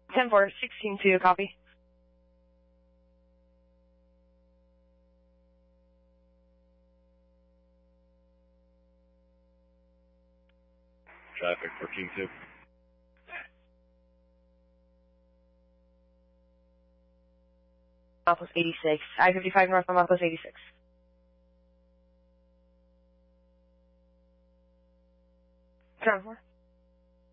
10-4, 16-2, copy. Traffic 14-2. Plus 86. I-55 north on plus 86. Ground 4.